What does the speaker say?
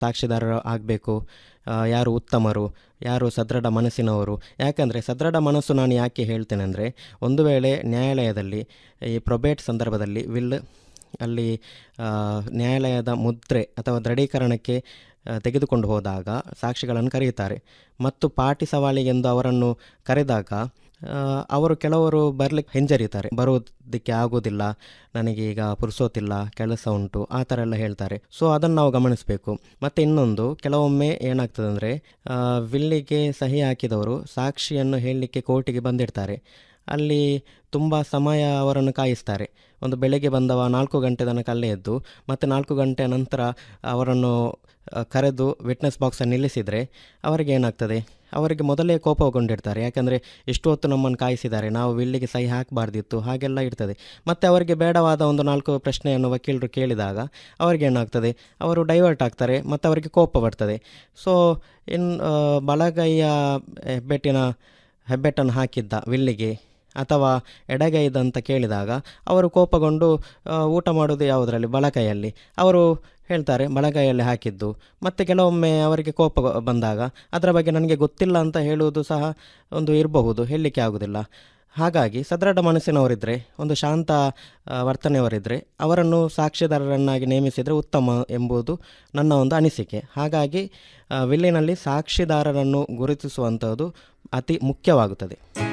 ಸಾಕ್ಷಿದಾರರು ಆಗಬೇಕು, ಯಾರು ಉತ್ತಮರು, ಯಾರು ಸದೃಢ ಮನಸ್ಸಿನವರು. ಯಾಕಂದರೆ ಸದೃಢ ಮನಸ್ಸು ನಾನು ಯಾಕೆ ಹೇಳ್ತೇನೆ ಅಂದರೆ, ಒಂದು ವೇಳೆ ನ್ಯಾಯಾಲಯದಲ್ಲಿ ಈ ಪ್ರೊಬೇಟ್ ಸಂದರ್ಭದಲ್ಲಿ ಅಲ್ಲಿ ನ್ಯಾಯಾಲಯದ ಮುದ್ರೆ ಅಥವಾ ದೃಢೀಕರಣಕ್ಕೆ ತೆಗೆದುಕೊಂಡು ಹೋದಾಗ ಸಾಕ್ಷಿಗಳನ್ನು ಕರೆಯುತ್ತಾರೆ ಮತ್ತು ಪಾಟಿ ಸವಾಲಿಗೆಂದು ಅವರನ್ನು ಕರೆದಾಗ ಅವರು ಕೆಲವರು ಬರಲಿಕ್ಕೆ ಹಿಂಜರಿತಾರೆ, ಬರುವುದಕ್ಕೆ ಆಗೋದಿಲ್ಲ, ನನಗೀಗ ಪುರುಸೋತಿಲ್ಲ, ಕೆಲಸ ಉಂಟು, ಆ ಥರ ಎಲ್ಲ ಹೇಳ್ತಾರೆ. ಸೊ ಅದನ್ನು ನಾವು ಗಮನಿಸಬೇಕು. ಮತ್ತು ಇನ್ನೊಂದು, ಕೆಲವೊಮ್ಮೆ ಏನಾಗ್ತದೆ ಅಂದರೆ ವಿಲ್ಲಿಗೆ ಸಹಿ ಹಾಕಿದವರು ಸಾಕ್ಷಿಯನ್ನು ಹೇಳಲಿಕ್ಕೆ ಕೋರ್ಟಿಗೆ ಬಂದಿರ್ತಾರೆ. ಅಲ್ಲಿ ತುಂಬ ಸಮಯ ಅವರನ್ನು ಕಾಯಿಸ್ತಾರೆ. ಒಂದು ಬೆಳಗ್ಗೆ ಬಂದವ 4 ಗಂಟೆ ತನಕ ಅಲ್ಲೇ ಎದ್ದು ಮತ್ತು 4 ಗಂಟೆ ನಂತರ ಅವರನ್ನು ಕರೆದು ವಿಟ್ನೆಸ್ ಬಾಕ್ಸನ್ನು ನಿಲ್ಲಿಸಿದರೆ ಅವರಿಗೆ ಏನಾಗ್ತದೆ, ಅವರಿಗೆ ಮೊದಲೇ ಕೋಪಗೊಂಡಿರ್ತಾರೆ. ಯಾಕಂದರೆ ಇಷ್ಟು ಹೊತ್ತು ನಮ್ಮನ್ನು ಕಾಯಿಸಿದ್ದಾರೆ, ನಾವು ವಿಲ್ಲಿಗೆ ಸಹಿ ಹಾಕಬಾರ್ದಿತ್ತು, ಹಾಗೆಲ್ಲ ಇರ್ತದೆ. ಮತ್ತು ಅವರಿಗೆ ಬೇಡವಾದ ಒಂದು 4 ಪ್ರಶ್ನೆಯನ್ನು ವಕೀಲರು ಕೇಳಿದಾಗ ಅವರಿಗೆ ಏನಾಗ್ತದೆ, ಅವರು ಡೈವರ್ಟ್ ಆಗ್ತಾರೆ ಮತ್ತು ಅವರಿಗೆ ಕೋಪ ಬರ್ತದೆ. ಸೊ ಬಲಗೈಯ ಹೆಬ್ಬೆಟ್ಟನ್ನು ಹಾಕಿದ್ದ ವಿಲ್ಲಿಗೆ ಅಥವಾ ಎಡಗೈದಂತ ಕೇಳಿದಾಗ ಅವರು ಕೋಪಗೊಂಡು ಊಟ ಮಾಡೋದು ಯಾವುದರಲ್ಲಿ, ಬಲಗೈಯಲ್ಲಿ. ಅವರು ಹೇಳ್ತಾರೆ ಬಲಗೈಯಲ್ಲಿ ಹಾಕಿದ್ದು. ಮತ್ತು ಕೆಲವೊಮ್ಮೆ ಅವರಿಗೆ ಕೋಪ ಬಂದಾಗ ಅದರ ಬಗ್ಗೆ ನನಗೆ ಗೊತ್ತಿಲ್ಲ ಅಂತ ಹೇಳುವುದು ಸಹ ಒಂದು ಇರಬಹುದು, ಹೇಳಲಿಕ್ಕೆ ಆಗೋದಿಲ್ಲ. ಹಾಗಾಗಿ ಸದೃಢ ಮನಸ್ಸಿನವರಿದ್ದರೆ, ಒಂದು ಶಾಂತ ವರ್ತನೆಯವರಿದ್ದರೆ ಅವರನ್ನು ಸಾಕ್ಷಿದಾರರನ್ನಾಗಿ ನೇಮಿಸಿದರೆ ಉತ್ತಮ ಎಂಬುದು ನನ್ನ ಒಂದು ಅನಿಸಿಕೆ. ಹಾಗಾಗಿ ವಿಲ್ಲಿನಲ್ಲಿ ಸಾಕ್ಷಿದಾರರನ್ನು ಗುರುತಿಸುವಂಥದ್ದು ಅತಿ ಮುಖ್ಯವಾಗುತ್ತದೆ.